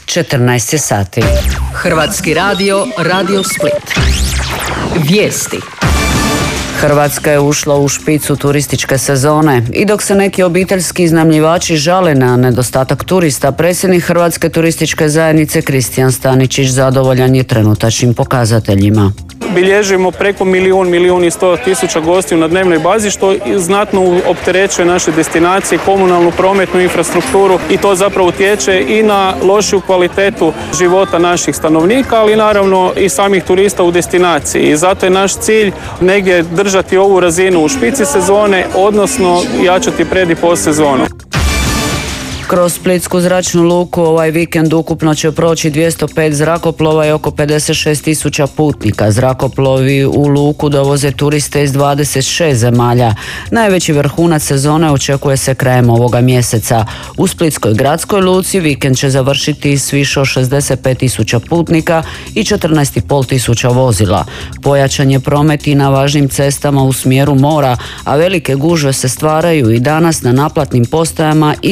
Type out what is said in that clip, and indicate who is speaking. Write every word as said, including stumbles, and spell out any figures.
Speaker 1: četrnaest je sati.
Speaker 2: Hrvatski radio, Radio Split. Vijesti.
Speaker 1: Hrvatska je ušla u špicu turističke sezone i dok se neki obiteljski iznajmljivači žale na nedostatak turista, predsjednik Hrvatske turističke zajednice Kristijan Staničić zadovoljan je trenutačnim pokazateljima.
Speaker 3: Bilježimo preko milijun, milijun i sto tisuća gostiju na dnevnoj bazi, što znatno opterećuje naše destinacije, komunalnu, prometnu infrastrukturu i to zapravo utječe i na lošiju kvalitetu života naših stanovnika, ali naravno i samih turista u destinaciji. I zato je naš cilj negdje držati ovu razinu u špici sezone, odnosno jačati pred i post sezonu.
Speaker 1: Kroz Splitsku zračnu luku ovaj vikend ukupno će proći dvjesto pet zrakoplova i oko pedeset šest tisuća putnika. Zrakoplovi u luku dovoze turiste iz dvadeset šest zemalja. Najveći vrhunac sezone očekuje se krajem ovoga mjeseca. U Splitskoj gradskoj luci vikend će završiti s više od šezdeset pet tisuća putnika i četrnaest i pol tisuća vozila. Pojačan je promet i na važnim cestama u smjeru mora, a velike gužve se stvaraju i danas na naplatnim postajama i